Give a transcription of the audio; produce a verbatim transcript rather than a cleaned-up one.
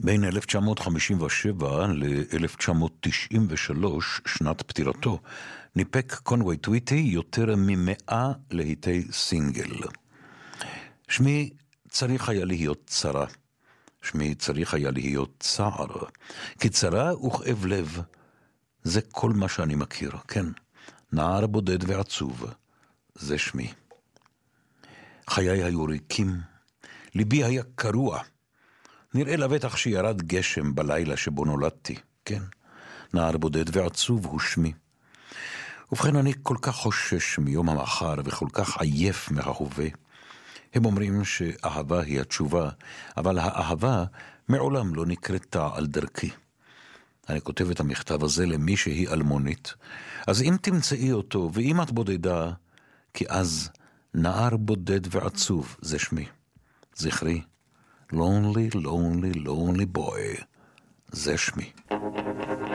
בין אלף תשע מאות חמישים ושבע ל-אלף תשע מאות תשעים ושלוש, שנת פטירתו, ניפק קונווי טוויטי יותר ממאה להיטי סינגל. שמי צריך היה להיות צרה. שמי צריך היה להיות צער. כי צרה וכאב לב, זה כל מה שאני מכיר, כן. נער בודד ועצוב, זה שמי. חיי היו ריקים, ליבי היה קרוע. נראה לבטח שירד גשם בלילה שבו נולדתי, כן. נער בודד ועצוב הוא שמי. ובכן, אני כל כך חושש מיום המחר וכל כך עייף מההווה. הם אומרים שאהבה היא התשובה, אבל האהבה מעולם לא נקרתה על דרכי. אני כותב את המכתב הזה למי שהיא אלמונית, אז אם תמצאי אותו ואם את בודדה, כי אז נער בודד ועצוב זה שמי. זכרי, lonely, lonely, lonely boy, זה שמי.